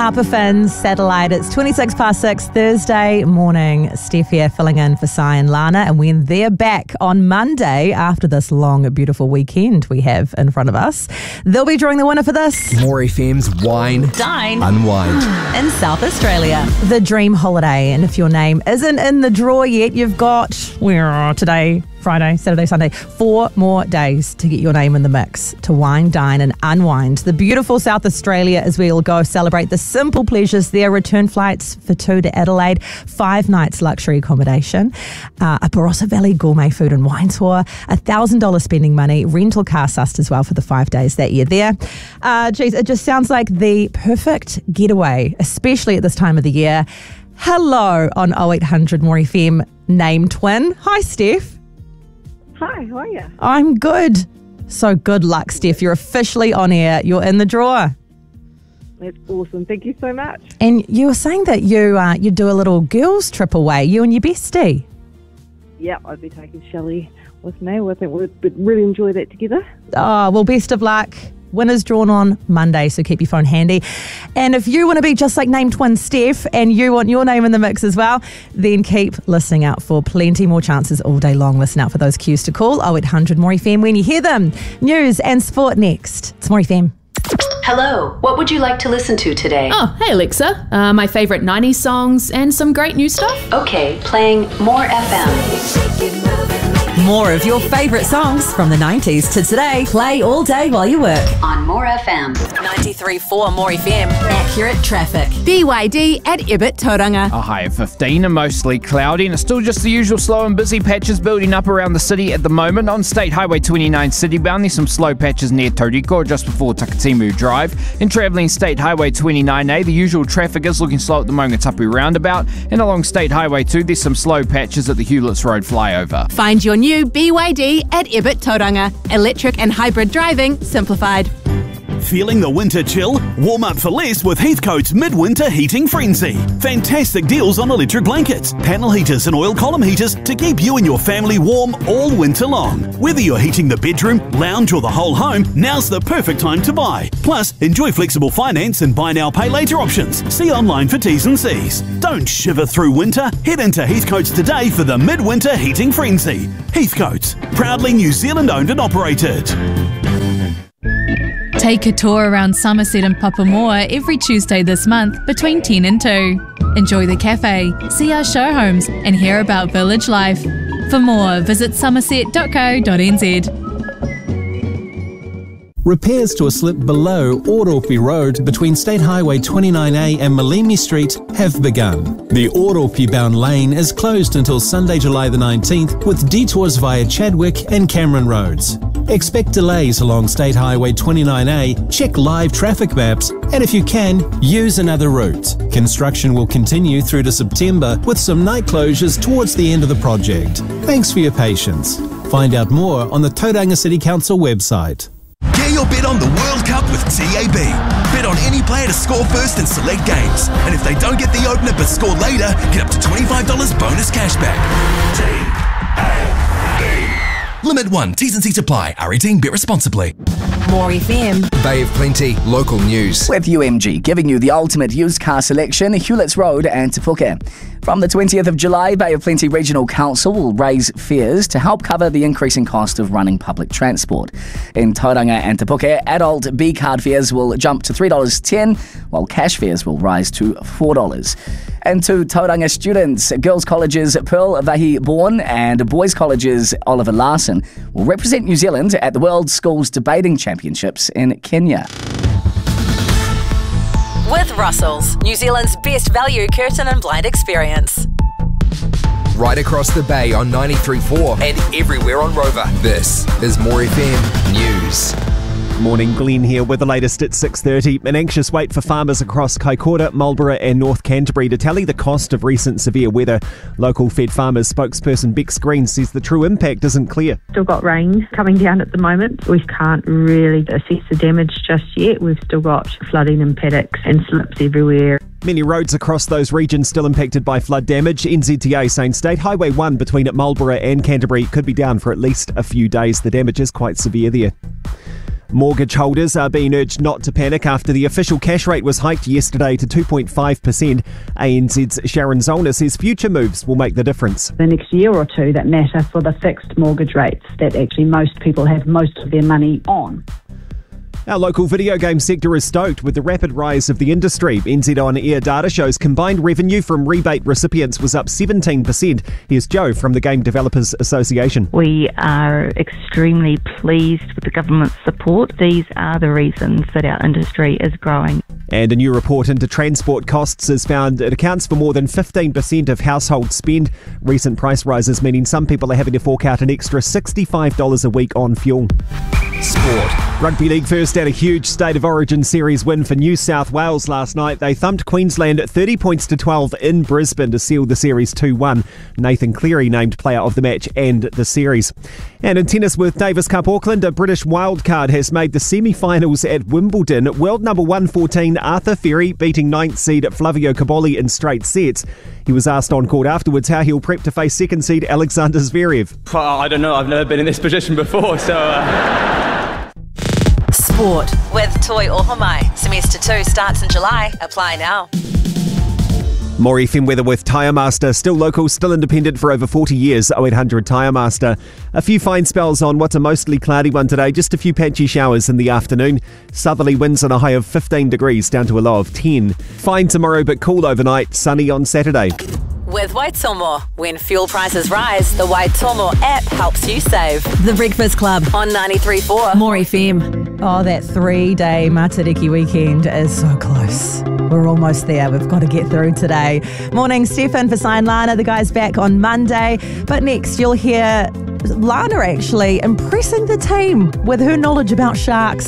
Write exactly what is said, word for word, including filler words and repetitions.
Harper Finn's Satellite. It's twenty-six past six, Thursday morning. Steph here filling in for Si and Lana. And when they're back on Monday, after this long, beautiful weekend we have in front of us, they'll be drawing the winner for this. More F M's Wine, Dine, Unwind in South Australia. The Dream Holiday. And if your name isn't in the draw yet, you've got, where are today? Friday, Saturday, Sunday, four more days to get your name in the mix to wine, dine and unwind. The beautiful South Australia as we'll go celebrate the simple pleasures there. Return flights for two to Adelaide, five nights luxury accommodation, uh, a Barossa Valley gourmet food and wine tour, a one thousand dollars spending money, rental car sussed as well for the five days that year there. Uh, geez, it just sounds like the perfect getaway, especially at this time of the year. Hello on oh eight hundred More F M Name Twin. Hi, Steph. Hi, how are you? I'm good. So good luck, Steph. You're officially on air. You're in the draw. That's awesome. Thank you so much. And you were saying that you uh, you do a little girls trip away, you and your bestie. Yeah, I'd be taking Shelley with me. I think we'd really enjoy that together. Oh, well, best of luck. Winners drawn on Monday, so keep your phone handy. And if you want to be just like Name Twin Steph and you want your name in the mix as well, then keep listening out for plenty more chances all day long. Listen out for those cues to call oh eight hundred More F M when you hear them. News and sport next. It's More F M. Hello, what would you like to listen to today? Oh, hey Alexa, uh, my favourite nineties songs and some great new stuff. Okay, playing More F M. More of your favourite songs from the nineties to today. Play all day while you work. On More F M. ninety-three point four More F M. Accurate traffic. B Y D at Ibit Tauranga. A high of fifteen and mostly cloudy, and it's still just the usual slow and busy patches building up around the city at the moment. On State Highway twenty-nine citybound, there's some slow patches near Tauriko just before Takatimu Drive. In travelling State Highway twenty-nine A, the usual traffic is looking slow at the Maungatapu roundabout, and along State Highway two, there's some slow patches at the Hewletts Road flyover. Find your new B Y D at Ibit Tauranga. Electric and hybrid driving simplified. Feeling the winter chill? Warm up for less with Heathcote's Midwinter Heating Frenzy. Fantastic deals on electric blankets, panel heaters and oil column heaters to keep you and your family warm all winter long. Whether you're heating the bedroom, lounge or the whole home, now's the perfect time to buy. Plus, enjoy flexible finance and buy now pay later options. See online for T's and C's. Don't shiver through winter. Head into Heathcote's today for the Midwinter Heating Frenzy. Heathcote's, proudly New Zealand owned and operated. Take a tour around Somerset and Papamoa every Tuesday this month between ten and two. Enjoy the cafe, see our show homes and hear about village life. For more, visit somerset dot co dot n z. Repairs to a slip below Ōropi Road between State Highway twenty-nine A and Malimi Street have begun. The Ōropi-bound lane is closed until Sunday, July the nineteenth, with detours via Chadwick and Cameron Roads. Expect delays along State Highway twenty-nine A, check live traffic maps, and if you can, use another route. Construction will continue through to September with some night closures towards the end of the project. Thanks for your patience. Find out more on the Tauranga City Council website. Get your bet on the World Cup with T A B. Bet on any player to score first in select games. And if they don't get the opener but score later, get up to twenty-five dollars bonus cashback. T A B. Limit one. T's and C's apply. R eighteen. Bet responsibly. More F M. Bay of Plenty local news. With U M G giving you the ultimate used car selection, Hewletts Road and Te Puke. From the twentieth of July, Bay of Plenty Regional Council will raise fares to help cover the increasing cost of running public transport. In Tauranga and Te Puke, adult B-card fares will jump to three dollars ten, while cash fares will rise to four dollars. And to Tauranga students, girls' colleges Pearl Vahi Bourne and boys' colleges Oliver Larson will represent New Zealand at the World Schools Debating Championships in Kenya. With Russell's, New Zealand's best value curtain and blind experience. Right across the bay on ninety-three point four and everywhere on Rover. This is More F M News. Morning, Glenn here with the latest at six thirty. An anxious wait for farmers across Kaikoura, Marlborough and North Canterbury to tally the cost of recent severe weather. Local Fed Farmers spokesperson Bex Green says the true impact isn't clear. Still got rain coming down at the moment. We can't really assess the damage just yet. We've still got flooding in paddocks and slips everywhere. Many roads across those regions still impacted by flood damage. N Z T A saying State Highway one between Marlborough and Canterbury could be down for at least a few days. The damage is quite severe there. Mortgage holders are being urged not to panic after the official cash rate was hiked yesterday to two point five percent. A N Z's Sharon Zollner says future moves will make the difference. The next year or two that matter for the fixed mortgage rates that actually most people have most of their money on. Our local video game sector is stoked with the rapid rise of the industry. N Z On Air data shows combined revenue from rebate recipients was up seventeen percent. Here's Joe from the Game Developers Association. We are extremely pleased with the government's support. These are the reasons that our industry is growing. And a new report into transport costs has found it accounts for more than fifteen percent of household spend. Recent price rises meaning some people are having to fork out an extra sixty-five dollars a week on fuel. Sport. Rugby League First had a huge State of Origin series win for New South Wales last night. They thumped Queensland at thirty points to twelve in Brisbane to seal the series two one. Nathan Cleary named player of the match and the series. And in tennis with Davis Cup Auckland, a British wildcard has made the semi-finals at Wimbledon. World number one fourteen Arthur Ferry beating ninth seed Flavio Cobolli in straight sets. He was asked on court afterwards how he'll prep to face second seed Alexander Zverev. Well, I don't know, I've never been in this position before, so... Uh... Sport with Toi Ohomai. Semester two starts in July. Apply now. More F M weather with Tyre Master. Still local, still independent for over forty years. oh eight hundred Tyre Master. A few fine spells on what's a mostly cloudy one today. Just a few patchy showers in the afternoon. Southerly winds on a high of fifteen degrees down to a low of ten. Fine tomorrow but cool overnight. Sunny on Saturday. With Waitomo. When fuel prices rise, the Waitomo app helps you save. The Breakfast Club on ninety-three point four. More F M. Oh, that three-day Matariki weekend is so close. We're almost there. We've got to get through today. Morning, Stefan for Sign Lana. The guy's back on Monday. But next, you'll hear Lana actually impressing the team with her knowledge about sharks.